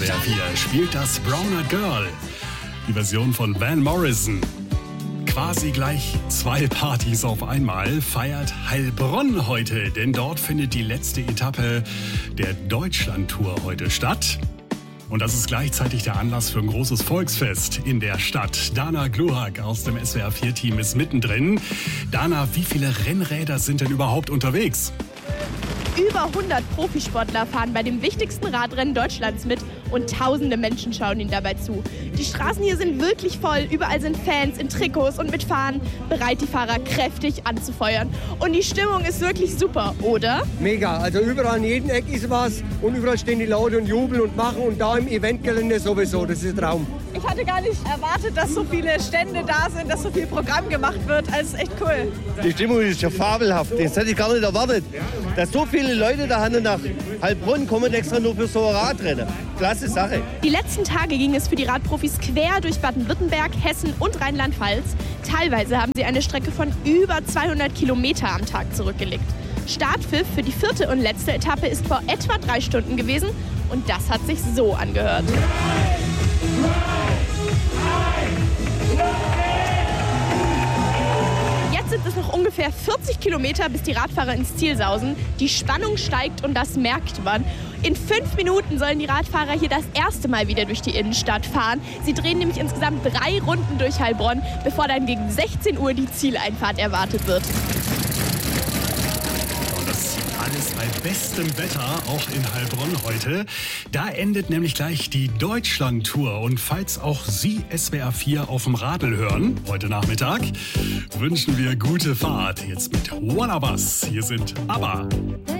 SWR 4 spielt das Browner Girl, die Version von Van Morrison. Quasi gleich 2 Partys auf einmal feiert Heilbronn heute, denn dort findet die letzte Etappe der Deutschlandtour heute statt. Und das ist gleichzeitig der Anlass für ein großes Volksfest in der Stadt. Dana Gluhak aus dem SWR 4-Team ist mittendrin. Dana, wie viele Rennräder sind denn überhaupt unterwegs? Über 100 Profisportler fahren bei dem wichtigsten Radrennen Deutschlands mit und tausende Menschen schauen ihnen dabei zu. Die Straßen hier sind wirklich voll, überall sind Fans in Trikots und mit Fahnen bereit, die Fahrer kräftig anzufeuern. Und die Stimmung ist wirklich super, oder? Mega, also überall an jedem Eck ist was und überall stehen die Leute und jubeln und machen und da im Eventgelände sowieso, das ist ein Traum. Ich hatte gar nicht erwartet, dass so viele Stände da sind, dass so viel Programm gemacht wird. Also echt cool. Die Stimmung ist ja fabelhaft. Das hätte ich gar nicht erwartet. Dass so viele Leute da nach Heilbronn kommen extra nur für so ein Radrennen. Klasse Sache. Die letzten Tage ging es für die Radprofis quer durch Baden-Württemberg, Hessen und Rheinland-Pfalz. Teilweise haben sie eine Strecke von über 200 Kilometer am Tag zurückgelegt. Startpfiff für die 4. und letzte Etappe ist vor etwa 3 Stunden gewesen und das hat sich so angehört. Jetzt sind es noch ungefähr 40 Kilometer, bis die Radfahrer ins Ziel sausen. Die Spannung steigt und das merkt man. In 5 Minuten sollen die Radfahrer hier das erste Mal wieder durch die Innenstadt fahren. Sie drehen nämlich insgesamt 3 Runden durch Heilbronn, bevor dann gegen 16 Uhr die Zieleinfahrt erwartet wird. Alles bei bestem Wetter, auch in Heilbronn heute. Da endet nämlich gleich die Deutschlandtour. Und falls auch Sie SWR 4 auf dem Radl hören, heute Nachmittag, wünschen wir gute Fahrt. Jetzt mit One of Us. Hier sind ABBA.